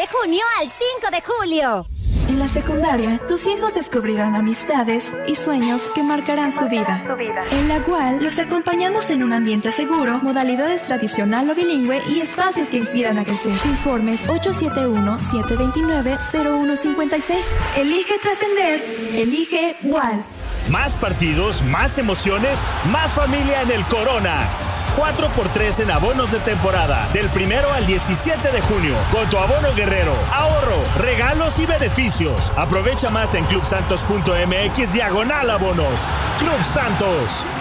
de junio al 5 de julio. En la secundaria, tus hijos descubrirán amistades y sueños que marcarán su vida. En la UAL los acompañamos en un ambiente seguro, modalidades tradicional o bilingüe y espacios que inspiran a crecer. Informes 871-729-0156. Elige trascender. Elige UAL. Más partidos, más emociones, más familia en el Corona. 4x3 en abonos de temporada, del 1 al 17 de junio. Con tu abono guerrero, ahorro, regalos y beneficios. Aprovecha más en clubsantos.mx/abonos. Club Santos.